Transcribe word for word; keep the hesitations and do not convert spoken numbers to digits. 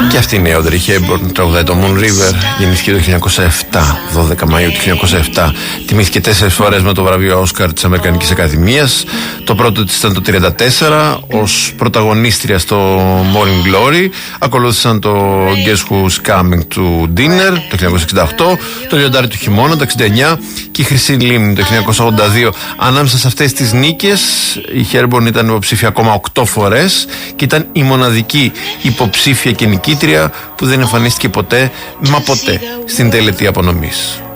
Και αυτή είναι η Audrey Hepburn, τραγουδάει το Moon River. Γεννήθηκε το χίλια εννιακόσια επτά, δώδεκα Μαΐου του χίλια εννιακόσια επτά. Τιμήθηκε τέσσερις φορές με το βραβείο Όσκαρ της Αμερικανικής Ακαδημίας. Το πρώτο της ήταν το τριάντα τέσσερα ως πρωταγωνίστρια στο Morning Glory. Ακολούθησαν το Guess Who's Coming to Dinner το χίλια εννιακόσια εξήντα οκτώ, το Λιοντάρι του Χειμώνα το εξήντα εννιά και η Χρυσή Λίμνη το χίλια εννιακόσια ογδόντα δύο. Ανάμεσα σε αυτές τις νίκες η Hepburn ήταν υποψήφια ακόμα οκτώ φορές και ήταν η μοναδική υποψήφια και νικήτρια που δεν εμφανίστηκε ποτέ, μα ποτέ, στην τελετή απονομής.